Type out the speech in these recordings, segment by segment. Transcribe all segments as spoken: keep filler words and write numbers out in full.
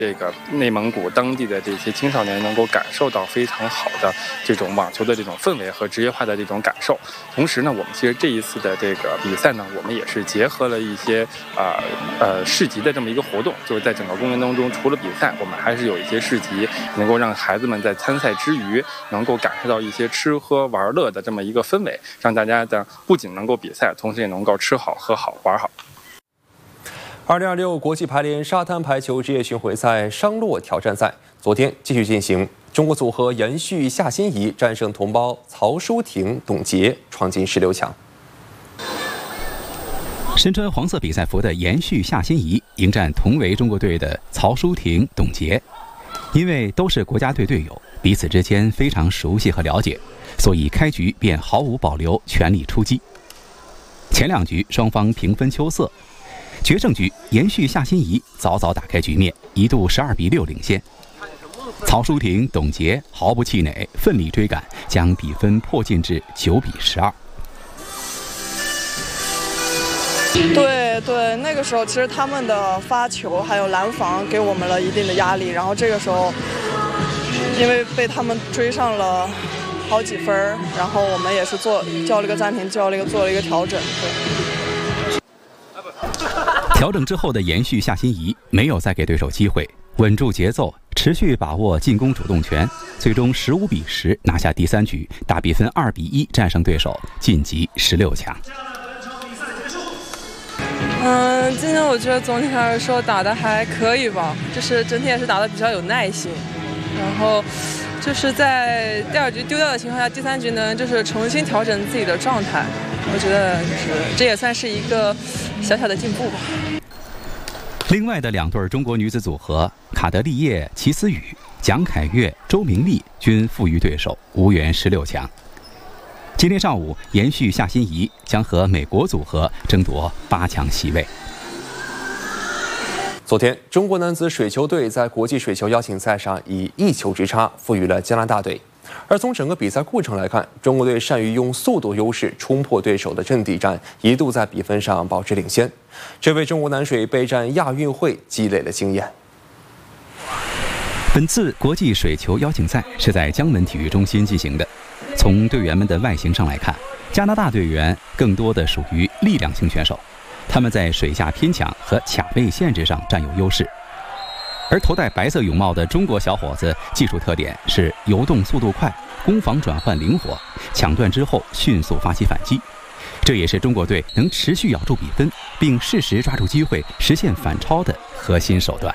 这个内蒙古当地的这些青少年能够感受到非常好的这种网球的这种氛围和职业化的这种感受。同时呢，我们其实这一次的这个比赛呢，我们也是结合了一些啊 呃, 呃市集的这么一个活动，就是在整个公园当中，除了比赛，我们还是有一些市集，能够让孩子们在参赛之余，能够感受到一些吃喝玩乐的这么一个氛围，让大家的不仅能够比赛，同时也能够吃好喝好玩好。 二零二六国际排联沙滩排球职业巡回赛商洛挑战赛昨天继续进行，中国组合延续夏欣怡战胜同胞曹淑婷、董洁，闯进十六强。 身穿黄色比赛服的延续夏欣怡迎战同为中国队的曹淑婷、董洁。因为都是国家队队友，彼此之间非常熟悉和了解，所以开局便毫无保留全力出击。前两局双方平分秋色。决胜局，延续夏欣怡早早打开局面，一度十二比六领先。曹淑婷、董洁毫不气馁，奋力追赶，将比分迫近至九比十二。 对对，那个时候其实他们的发球还有拦防给我们了一定的压力，然后这个时候因为被他们追上了好几分，然后我们也是做叫了一个暂停，叫了一个做了一个调整。对。 调整之后的延续夏欣怡没有再给对手机会，稳住节奏，持续把握进攻主动权，最终十五比十拿下第三局，大比分二比一战胜对手，晋级十六强。 嗯，今天我觉得总体上来说打得还可以吧，就是整体也是打得比较有耐心，然后就是在第二局丢掉的情况下，第三局呢就是重新调整自己的状态，我觉得就是这也算是一个小小的进步吧。 另外的两对中国女子组合卡德利叶、齐思雨、蒋凯悦、周明丽均负于对手，无缘十六强。今天上午，延续夏欣怡将和美国组合争夺八强席位。 昨天，中国男子水球队在国际水球邀请赛上以一球之差负于了加拿大队。而从整个比赛过程来看，中国队善于用速度优势冲破对手的阵地战，一度在比分上保持领先，这为中国男水备战亚运会积累了经验。 本次国际水球邀请赛是在江门体育中心进行的。从队员们的外形上来看，加拿大队员更多的属于力量型选手，他们在水下拼抢和卡位限制上占有优势。而头戴白色泳帽的中国小伙子，技术特点是游动速度快，攻防转换灵活，抢断之后迅速发起反击，这也是中国队能持续咬住比分，并适时抓住机会实现反超的核心手段。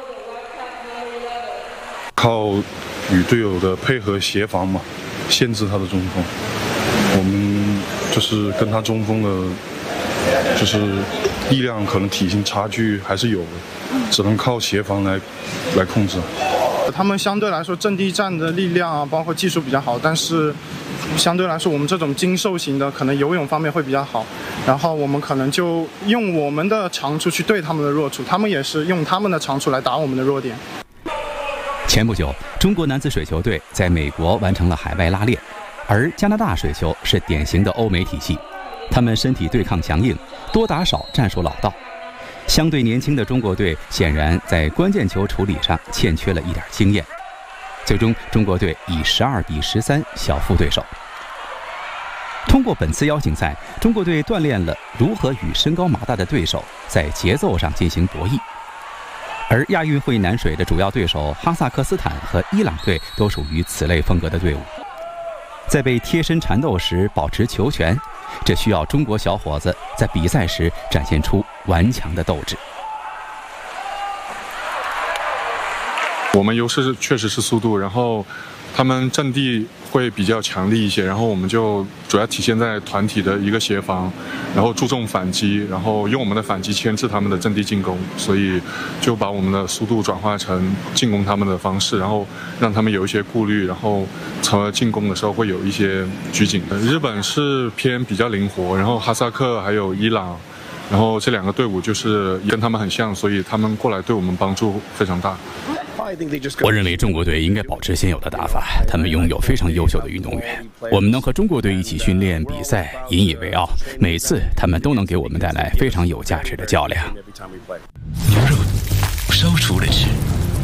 靠与队友的配合协防嘛，限制他的中锋。我们就是跟他中锋的，就是力量可能体型差距还是有的。只能靠协防来来控制。 他们相对来说阵地战的力量啊，包括技术比较好，但是相对来说我们这种精瘦型的可能游泳方面会比较好，然后我们可能就用我们的长处去对他们的弱处，他们也是用他们的长处来打我们的弱点。 前不久，中国男子水球队在美国完成了海外拉练，而加拿大水球是典型的欧美体系，他们身体对抗强硬，多打少战术老道。相对年轻的中国队显然在关键球处理上欠缺了一点经验，最终中国队以十二比十三小负对手。通过本次邀请赛，中国队锻炼了如何与身高马大的对手在节奏上进行博弈。而亚运会男水的主要对手哈萨克斯坦和伊朗队都属于此类风格的队伍，在被贴身缠斗时保持球权，这需要中国小伙子在比赛时展现出顽强的斗志。 我们优势确实是速度，然后他们阵地会比较强力一些，然后我们就主要体现在团体的一个协防，然后注重反击，然后用我们的反击牵制他们的阵地进攻，所以就把我们的速度转化成进攻他们的方式，然后让他们有一些顾虑，然后从而进攻的时候会有一些拘谨。日本是偏比较灵活，然后哈萨克还有伊朗，然后这两个队伍就是跟他们很像，所以他们过来对我们帮助非常大。 我认为中国队应该保持现有的打法，他们拥有非常优秀的运动员，我们能和中国队一起训练比赛，引以为傲。每次他们都能给我们带来非常有价值的较量。 牛肉烧熟了吃。